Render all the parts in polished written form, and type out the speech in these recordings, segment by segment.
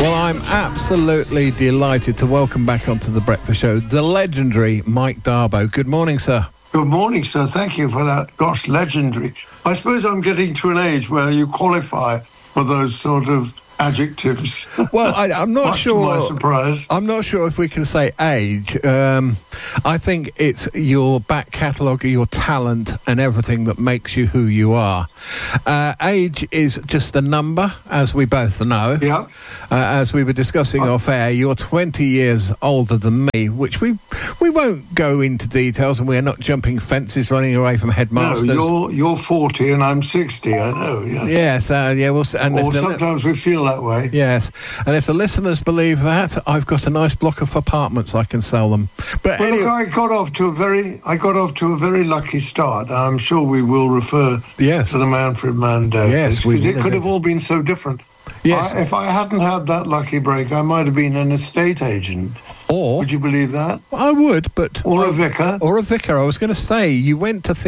Well, I'm absolutely delighted to welcome back onto the Breakfast Show the legendary Mike Darbo. Good morning, sir. Good morning, sir. Thank you for that. Gosh, legendary. I suppose I'm getting to an age where you qualify for those sort of adjectives. Well, I'm not sure. To my surprise. I'm not sure if we can say age. I think it's your back catalogue, your talent, and everything that makes you who you are. Age is just a number, as we both know. Yeah. As we were discussing off air, you're 20 years older than me, which we won't go into details, and we're not jumping fences, running away from headmasters. No, you're 40 and I'm 60. I know. Yes. Yes. Yeah. Or sometimes we feel that way. Yes, and if the listeners believe that, I've got a nice block of apartments I can sell them. But well, anyway, look, I got off to a very lucky start. I'm sure we will refer to the Manfred Mann Day. Yes, because it could have all been so different. Yes. If I hadn't had that lucky break, I might have been an estate agent. Or would you believe that? I would, but or a vicar. Or a vicar. I was going to say you went to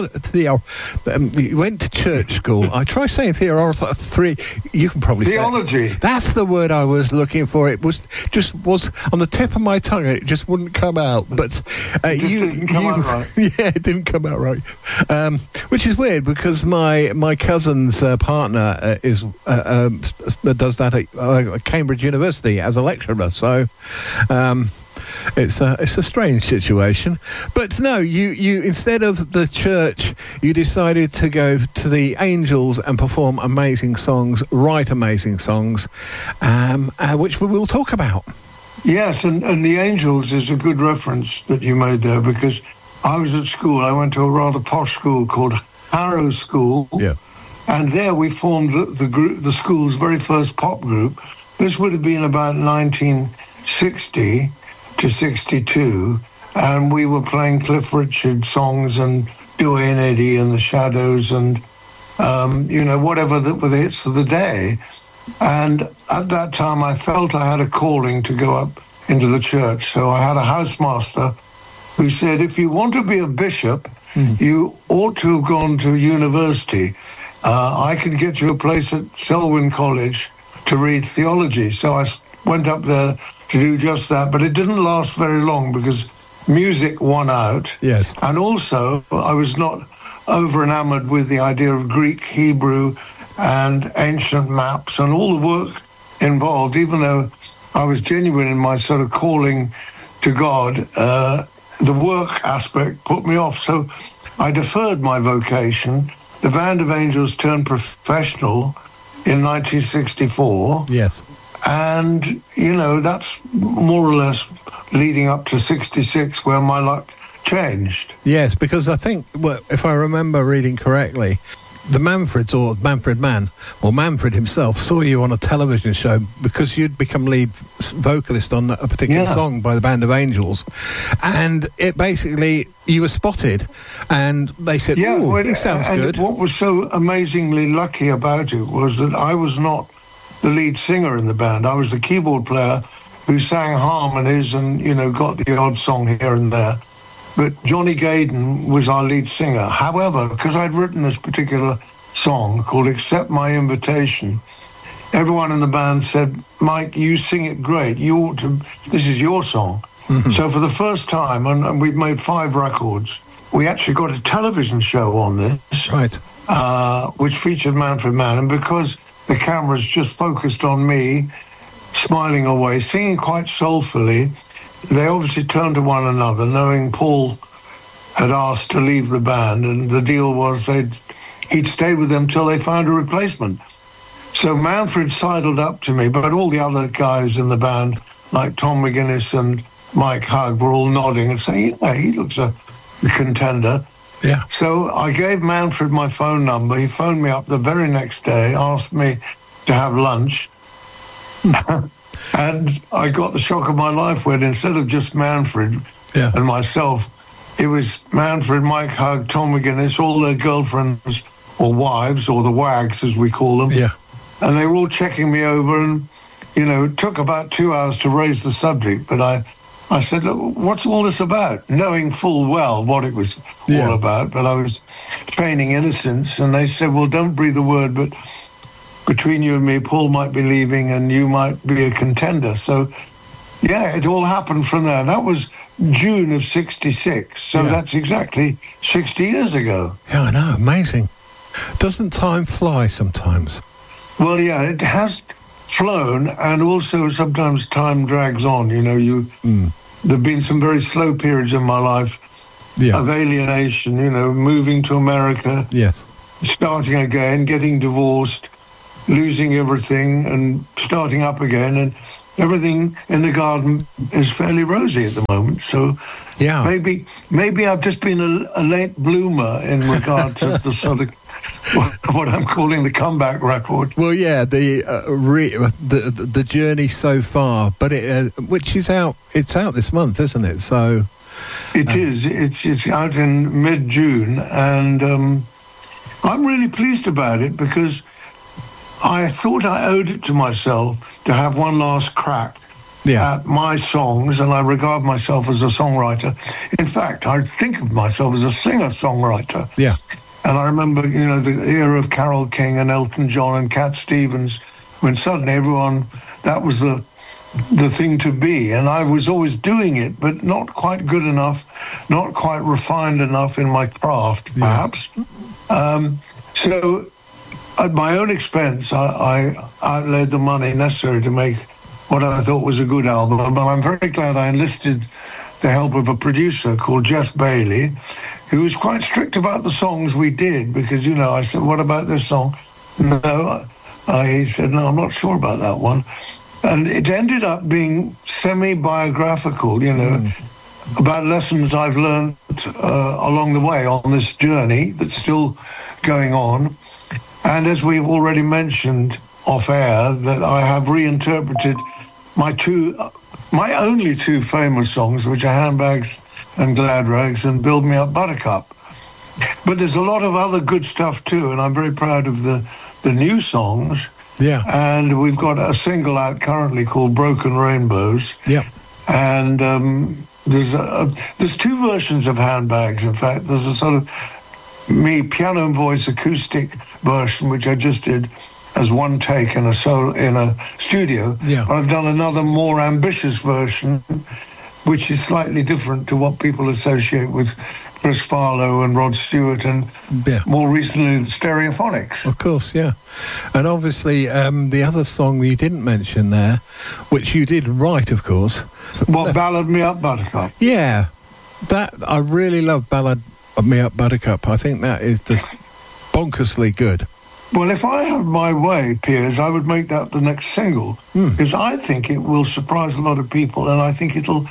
you went to church school. I try saying theology. You can probably theology. Say that's the word I was looking for. It was on the tip of my tongue. It just wouldn't come out. But it didn't come out right. Yeah, it didn't come out right. Which is weird because my cousin's partner does that at Cambridge University as a lecturer. So. It's a strange situation, but no. You instead of the church, you decided to go to the Angels and perform amazing songs, write amazing songs, which we will talk about. Yes, and the Angels is a good reference that you made there because I was at school. I went to a rather posh school called Harrow School, and there we formed the school's very first pop group. This would have been about 1960 to 62, and we were playing Cliff Richard songs and Duane Eddy and the Shadows and whatever were the hits of the day. And at that time I felt I had a calling to go up into the church, so I had a housemaster who said, if you want to be a bishop, you ought to have gone to university. I could get you a place at Selwyn College to read theology. So I went up there to do just that, but it didn't last very long because music won out. Yes. And also, I was not over enamored with the idea of Greek, Hebrew, and ancient maps and all the work involved, even though I was genuine in my sort of calling to God, the work aspect put me off. So I deferred my vocation. The Band of Angels turned professional in 1964. Yes. And, that's more or less leading up to 66 where my luck changed. Yes, because I think, if I remember reading correctly, the Manfreds, or Manfred Mann, or Manfred himself, saw you on a television show because you'd become lead vocalist on a particular song by the Band of Angels. And it basically, you were spotted, and they said, he sounds good. What was so amazingly lucky about it was that I was not the lead singer in the band. I was the keyboard player who sang harmonies and, got the odd song here and there. But Johnny Gaydon was our lead singer. However, because I'd written this particular song called Accept My Invitation, everyone in the band said, Mike, you sing it great. You ought to, this is your song. Mm-hmm. So for the first time, and we've made 5 records, we actually got a television show on this, right? Which featured Manfred Mann. And because the cameras just focused on me, smiling away, singing quite soulfully, they obviously turned to one another, knowing Paul had asked to leave the band, and the deal was he'd stay with them till they found a replacement. So Manfred sidled up to me, but all the other guys in the band, like Tom McGuinness and Mike Hugg, were all nodding and saying, yeah, he looks a contender. Yeah. So I gave Manfred my phone number. He phoned me up the very next day, asked me to have lunch. And I got the shock of my life when instead of just Manfred and myself, it was Manfred, Mike Hugg, Tom McGuinness, all their girlfriends or wives, or the wags as we call them. Yeah. And they were all checking me over, and, it took about 2 hours to raise the subject, but I said, look, what's all this about? Knowing full well what it was all about, but I was feigning innocence, and they said, well, don't breathe a word, but between you and me, Paul might be leaving and you might be a contender. So, yeah, it all happened from there. That was June of 66. So that's exactly 60 years ago. Yeah, I know. Amazing. Doesn't time fly sometimes? Well, yeah, it has flown, and also sometimes time drags on. You know, there've been some very slow periods in my life of alienation, you know, moving to America, starting again, getting divorced, losing everything and starting up again, and everything in the garden is fairly rosy at the moment. So maybe I've just been a late bloomer in regard to the sort of what I'm calling the comeback record. Well, yeah, the journey so far, but which is out. It's out this month, isn't it? So it is. It's out in mid-June, and I'm really pleased about it because I thought I owed it to myself to have one last crack at my songs, and I regard myself as a songwriter. In fact, I think of myself as a singer-songwriter. Yeah. And I remember, you know, the era of Carole King and Elton John and Cat Stevens, when suddenly everyone, that was the thing to be. And I was always doing it, but not quite good enough, not quite refined enough in my craft, perhaps. So at my own expense, I outlaid the money necessary to make what I thought was a good album. But I'm very glad I enlisted the help of a producer called Jeff Bailey, who was quite strict about the songs we did, because, you know, I said, what about this song? No. He said, no, I'm not sure about that one. And it ended up being semi-biographical, you know, about lessons I've learned along the way on this journey that's still going on. And as we've already mentioned off air, that I have reinterpreted my only two famous songs, which are Handbags and Glad Rags and Build Me Up Buttercup. But there's a lot of other good stuff too, and I'm very proud of the new songs. Yeah. And we've got a single out currently called Broken Rainbows. Yeah. And there's two versions of Handbags, in fact. There's a sort of piano and voice acoustic version, which I just did as one take in a studio. Yeah. But I've done another more ambitious version, which is slightly different to what people associate with Chris Farlowe and Rod Stewart and more recently the Stereophonics. Of course, yeah. And obviously the other song you didn't mention there, which you did write, of course. What, Ballad Me Up Buttercup? Yeah. That, I really love Ballad Me Up Buttercup. I think that is just bonkersly good. Well, if I had my way, Piers, I would make that the next single, because I think it will surprise a lot of people, and I think it'll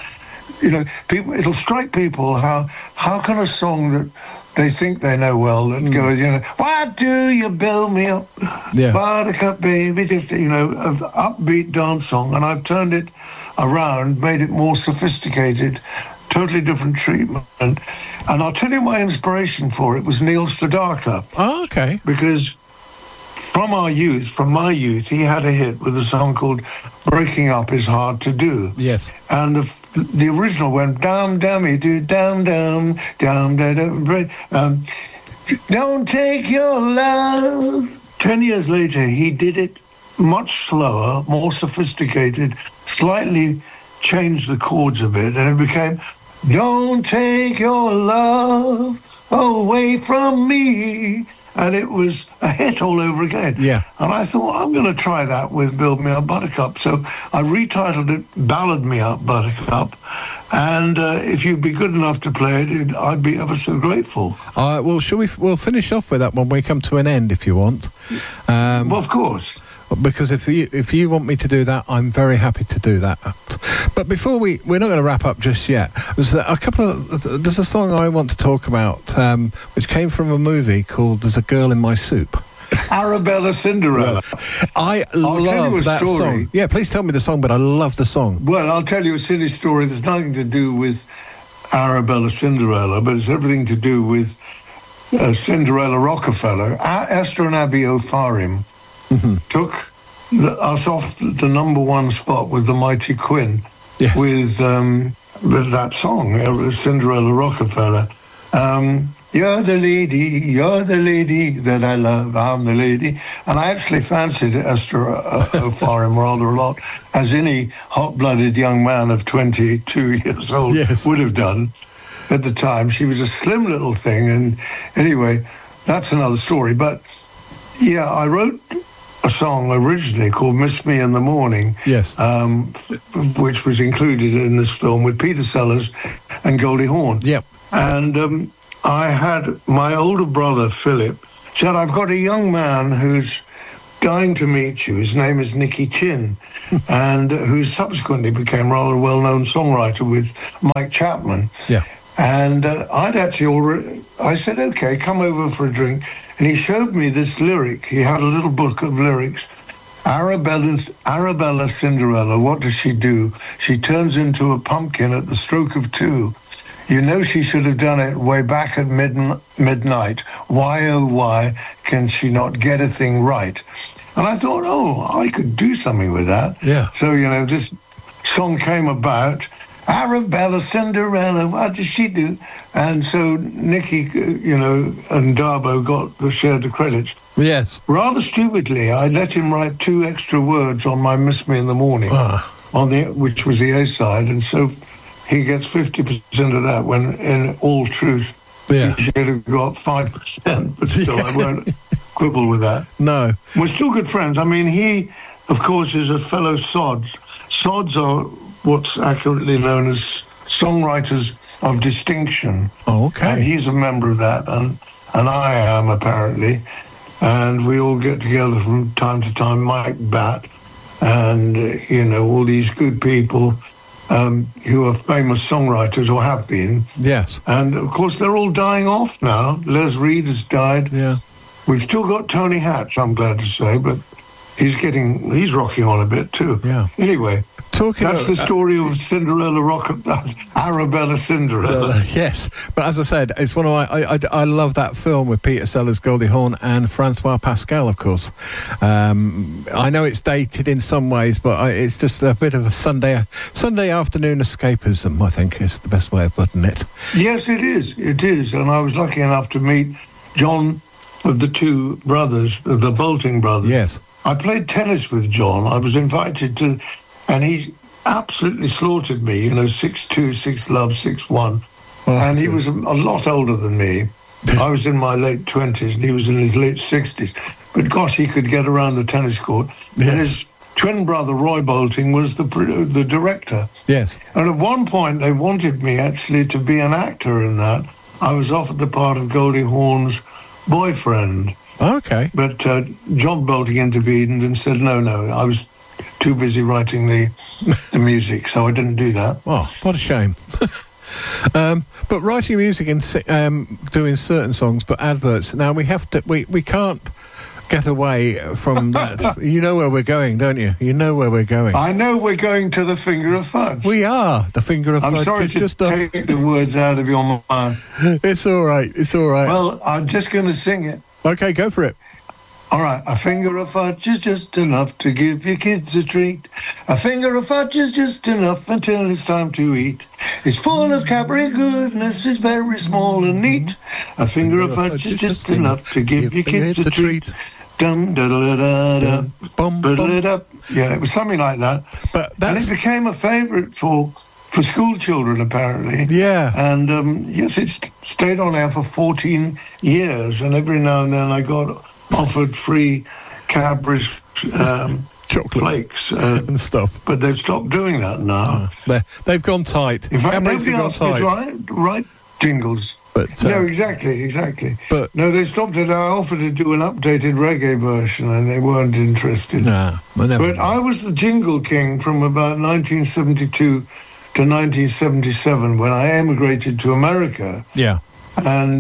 strike people how can a song that they think they know well that goes, you know, why do you build me up, Buttercup baby, just, you know, an upbeat dance song, and I've turned it around, made it more sophisticated, totally different treatment. And I'll tell you my inspiration for it was Neil Sedaka. Oh, okay. Because from my youth, he had a hit with a song called Breaking Up Is Hard to Do. Yes. And the original went, down, dammy, do, down, down, down, down, don't take your love. 10 years later, he did it much slower, more sophisticated, slightly changed the chords a bit, and it became, don't take your love away from me. And it was a hit all over again. Yeah. And I thought, I'm going to try that with Build Me Up Buttercup. So I retitled it Ballad Me Up Buttercup. And if you'd be good enough to play it, I'd be ever so grateful. Well, we'll finish off with that when we come to an end, if you want. Well, of course. Because if you want me to do that, I'm very happy to do that. But before we're not going to wrap up just yet. There's a song I want to talk about, which came from a movie called "There's a Girl in My Soup." Arabella Cinderella. I love that song. Yeah, please tell me the song, but I love the song. Well, I'll tell you a silly story. There's nothing to do with Arabella Cinderella, but it's everything to do with Cinderella Rockefeller. Esther and Abby O'Farim took us off the number one spot with the Mighty Quinn, with that song, Cinderella Rockefeller. you're the lady that I love, I'm the lady. And I actually fancied Esther O'Farrill rather a lot, as any hot-blooded young man of 22 years old would have done at the time. She was a slim little thing, and anyway, that's another story. But yeah, I wrote a song originally called Miss Me in the Morning, which was included in this film with Peter Sellers and Goldie Hawn. Yep. And I had my older brother, Philip, said, I've got a young man who's dying to meet you. His name is Nicky Chinn, and who subsequently became rather a well-known songwriter with Mike Chapman. Yeah. And I'd actually I said, okay, come over for a drink. And he showed me this lyric. He had a little book of lyrics. Arabella Cinderella, what does she do? She turns into a pumpkin at the stroke of 2. You know she should have done it way back at midnight. Why, oh, why can she not get a thing right? And I thought, I could do something with that. Yeah. So, this song came about. Arabella Cinderella, what does she do? And so Nicky, and Darbo shared the credits. Yes. Rather stupidly, I let him write 2 extra words on my Miss Me in the Morning, which was the A side, and so he gets 50% of that, when in all truth, he should have got 5%, but still, I won't quibble with that. No. We're still good friends. I mean, he, of course, is a fellow Sods. Sods are what's accurately known as songwriters of distinction. Oh, okay. And he's a member of that, and I am, apparently. And we all get together from time to time, Mike Batt, and, all these good people who are famous songwriters, or have been. Yes. And, of course, they're all dying off now. Les Reed has died. Yeah. We've still got Tony Hatch, I'm glad to say, but he's rocking on a bit, too. Yeah. Anyway, that's the story of Cinderella Arabella Cinderella. Yes, but as I said, it's one of I love that film with Peter Sellers, Goldie Hawn, and Francois Pascal, of course. I know it's dated in some ways, but it's just a bit of a Sunday afternoon escapism, I think is the best way of putting it. Yes, it is. It is, and I was lucky enough to meet John of the 2 brothers, the Bolting brothers. Yes. I played tennis with John. I was invited to, and he absolutely slaughtered me, 6'2", 6 love, 6'1". And he was a lot older than me. I was in my late 20s and he was in his late 60s. But gosh, he could get around the tennis court. Yes. And his twin brother, Roy Bolting, was the director. Yes. And at one point, they wanted me actually to be an actor in that. I was offered the part of Goldie Hawn's boyfriend. Okay. But John Bolting intervened and said, no, I was too busy writing the music, so I didn't do that. Oh, what a shame. But writing music and doing certain songs, but adverts. Now we can't get away from that. You know where we're going, don't you? You know where we're going. I know we're going to the Finger of Fudge. We are the Finger of Fudge. I'm sorry to take the words out of your mouth. It's all right. Well, I'm just going to sing it. Okay, go for it. All right, a finger of fudge is just enough to give your kids a treat. A finger of fudge is just enough until it's time to eat. It's full of Cadbury goodness, it's very small and neat. A finger of fudge is just enough to give your kids a treat. Dum da da da da bum da da. Yeah, it was something like that. And it became a favourite for school children, apparently. Yeah. And yes, it's stayed on air for 14 years, and every now and then I got offered free Cadbury's chocolate flakes and stuff. But they've stopped doing that now. They've gone tight. In fact, nobody asked me to write jingles. No, exactly. But no, they stopped it. I offered to do an updated reggae version, and they weren't interested. Nah, but I was the jingle king from about 1972 to 1977 when I emigrated to America. Yeah. And,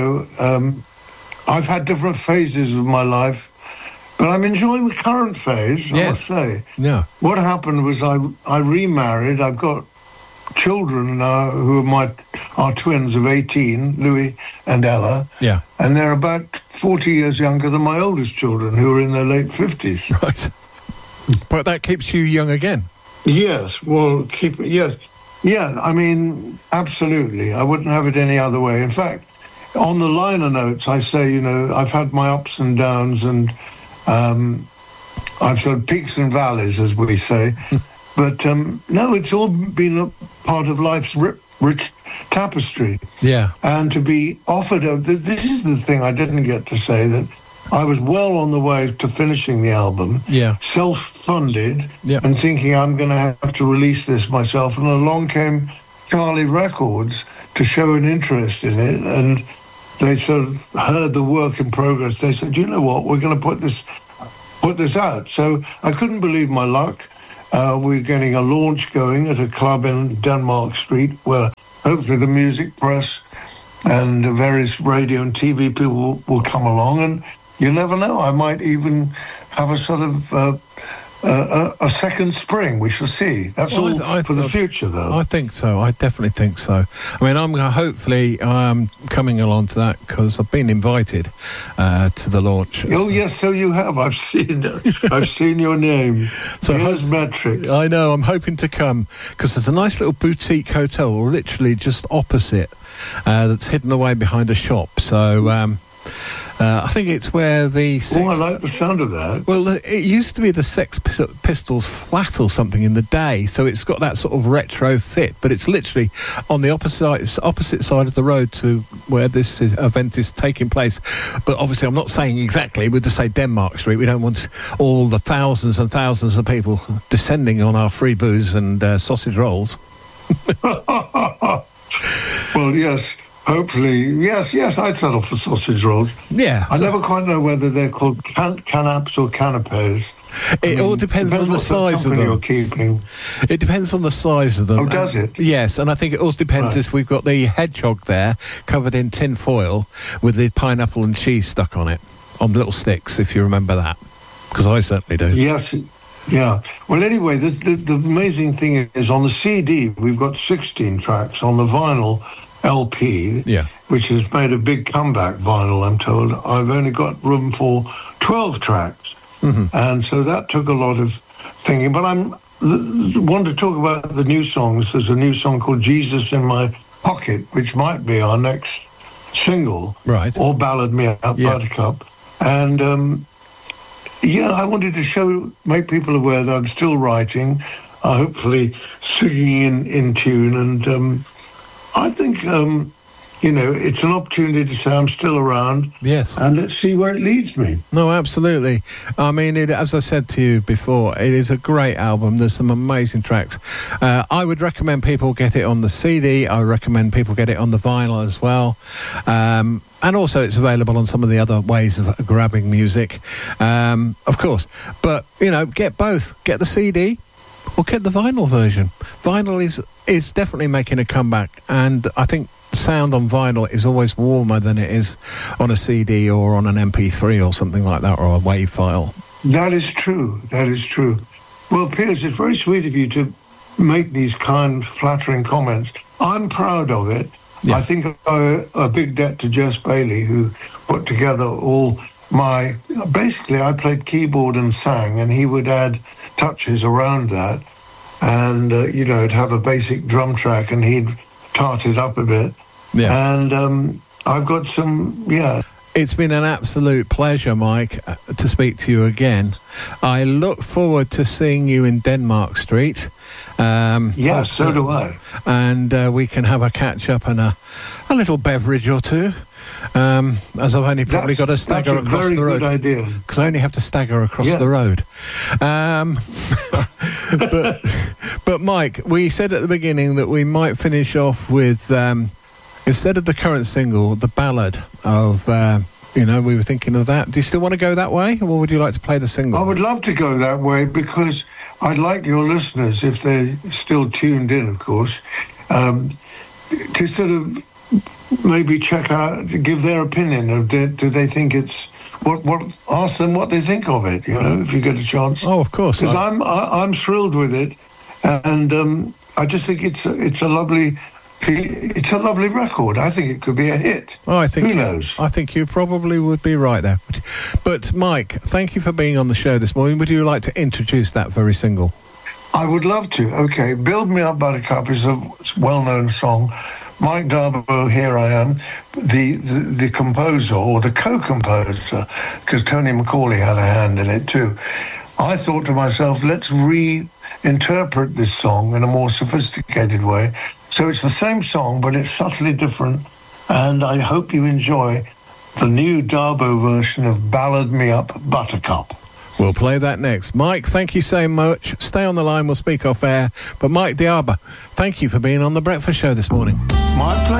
I've had different phases of my life, but I'm enjoying the current phase, I must say. Yeah. What happened was I remarried. I've got children now who are twins of 18, Louis and Ella. Yeah. And they're about 40 years younger than my oldest children, who are in their late 50s. Right. But that keeps you young again. Yes. Well, yes. Yeah, I mean, absolutely. I wouldn't have it any other way. In fact, on the liner notes, I say, you know, I've had my ups and downs, and I've sort of peaks and valleys, as we say. But no, it's all been a part of life's rich tapestry. Yeah. And to be offered this is the thing I didn't get to say, that I was well on the way to finishing the album, self-funded, and thinking I'm going to have to release this myself. And along came Charlie Records to show an interest in it, and they sort of heard the work in progress. They said, you know what, we're going to put this out. So I couldn't believe my luck. We're getting a launch going at a club in Denmark Street, where hopefully the music press and various radio and TV people will come along, and you never know, I might even have a sort of a second spring. We shall see. That's all for the future, though. I think so. I definitely think so. I mean, I'm hopefully coming along to that, because I've been invited to the launch. Oh, yes, so you have. I've seen your name. So here's Metric. I know. I'm hoping to come, because there's a nice little boutique hotel literally just opposite that's hidden away behind a shop. So I think it's where the... I like the sound of that. Well, it used to be the Sex Pistols flat or something in the day, so it's got that sort of retro fit, but it's literally on the opposite side of the road to where this event is taking place. But obviously, I'm not saying exactly, we'll just say Denmark Street. We don't want all the thousands and thousands of people descending on our free booze and sausage rolls. Well, yes. Hopefully, yes, I'd settle for sausage rolls. Yeah. I never quite know whether they're called canapes or canapes. It all depends on the size of them. You're keeping. It depends on the size of them. Oh, does it? Yes, and I think it also depends if we've got the hedgehog there covered in tin foil with the pineapple and cheese stuck on it, on little sticks, if you remember that. Because I certainly do. Yes. Yeah. Well, anyway, the amazing thing is on the CD, we've got 16 tracks. On the vinyl LP, which has made a big comeback, vinyl, I'm told, I've only got room for 12 tracks. And so that took a lot of thinking. But I want to talk about the new songs. There's a new song called Jesus in My Pocket, which might be our next single. Right. Or Ballad Me Up, Buttercup. And, I wanted to make people aware that I'm still writing, hopefully singing in tune, and I think, it's an opportunity to say I'm still around. Yes. And let's see where it leads me. No, absolutely. I mean, as I said to you before, it is a great album. There's some amazing tracks. I would recommend people get it on the CD. I recommend people get it on the vinyl as well. And also it's available on some of the other ways of grabbing music, of course. But, get both. Get the CD or get the vinyl version. Vinyl is definitely making a comeback, and I think sound on vinyl is always warmer than it is on a CD or on an MP3 or something like that, or a WAV file. That is true. Well, Piers, it's very sweet of you to make these kind, flattering comments. I'm proud of it. Yeah. I think I owe a big debt to Jess Bailey, who put together all my... Basically, I played keyboard and sang, and he would add touches around that. And, it'd have a basic drum track, and he'd tart it up a bit. Yeah. And I've got some, It's been an absolute pleasure, Mike, to speak to you again. I look forward to seeing you in Denmark Street. Yes, so do I. And we can have a catch-up and a little beverage or two. As I've only probably got to stagger across the road. That's a very good idea. Because I only have to stagger across the road. But Mike, we said at the beginning that we might finish off with, instead of the current single, the ballad of, we were thinking of that. Do you still want to go that way, or would you like to play the single? I would love to go that way, because I'd like your listeners, if they're still tuned in, of course, to sort of maybe check out, give their opinion of, do they think it's ask them what they think of it, if you get a chance. Oh, of course. Because I'm thrilled with it, and I just think it's a lovely record. I think it could be a hit. Oh, who knows? I think you probably would be right there. But Mike, thank you for being on the show this morning. Would you like to introduce that very single? I would love to. Okay, Build Me Up, Buttercup is a well-known song Mike Darbo, Here I Am, the composer or the co-composer, because Tony Macaulay had a hand in it too. I thought to myself, let's reinterpret this song in a more sophisticated way. So it's the same song, but it's subtly different. And I hope you enjoy the new Darbo version of Ballad Me Up Buttercup. We'll play that next. Mike, thank you so much. Stay on the line, we'll speak off air. But Mike Darbo, thank you for being on The Breakfast Show this morning. My pleasure.